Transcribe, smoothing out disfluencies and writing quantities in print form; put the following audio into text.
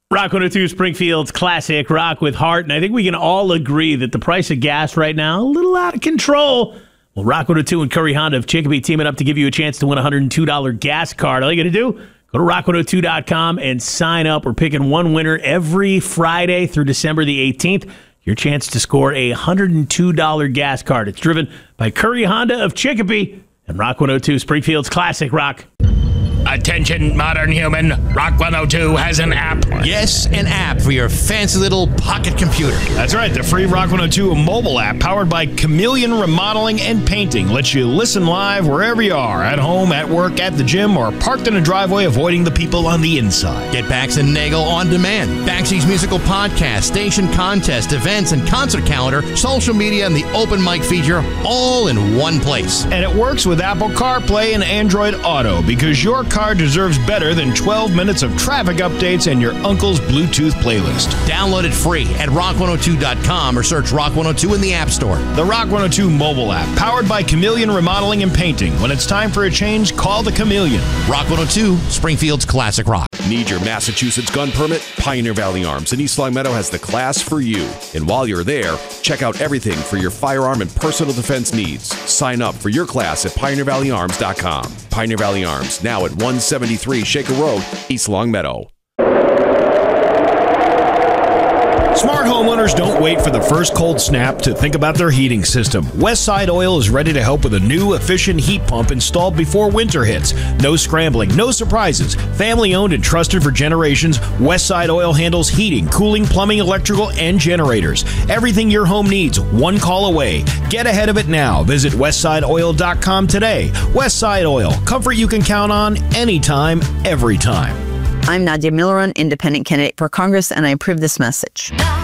Rock 102 Springfield's Classic Rock with Heart, and I think we can all agree that the price of gas right now, a little out of control. Well, Rock 102 and Curry Honda of Chicopee teaming up to give you a chance to win a $102 gas card. All you got to do, go to rock102.com and sign up. We're picking one winner every Friday through December the 18th. Your chance to score a $102 gas card. It's driven by Curry Honda of Chicopee and Rock 102 Springfield's Classic Rock. Attention, modern human. Rock 102 has an app. Yes, an app for your fancy little pocket computer. That's right. The free Rock 102 mobile app powered by Chameleon Remodeling and Painting lets you listen live wherever you are, at home, at work, at the gym, or parked in a driveway avoiding the people on the inside. Get Bax and Nagel on demand. Baxi's musical podcast, station contest, events, and concert calendar, social media, and the open mic feature all in one place. And it works with Apple CarPlay and Android Auto because your car deserves better than 12 minutes of traffic updates and your uncle's Bluetooth playlist. Download it free at rock102.com or search Rock 102 in the App Store. The Rock 102 mobile app, powered by Chameleon Remodeling and Painting. When it's time for a change, call the Chameleon. Rock 102, Springfield's Classic Rock. Need your Massachusetts gun permit? Pioneer Valley Arms in East Longmeadow has the class for you. And while you're there, check out everything for your firearm and personal defense needs. Sign up for your class at pioneervalleyarms.com. Pioneer Valley Arms, now at 173 Shaker Road, East Longmeadow. Smart homeowners don't wait for the first cold snap to think about their heating system. Westside Oil is ready to help with a new, efficient heat pump installed before winter hits. No scrambling, no surprises. Family owned and trusted for generations, Westside Oil handles heating, cooling, plumbing, electrical, and generators. Everything your home needs, one call away. Get ahead of it now. Visit westsideoil.com today. Westside Oil, comfort you can count on anytime, every time. I'm Nadia Milleron, independent candidate for Congress, and I approve this message.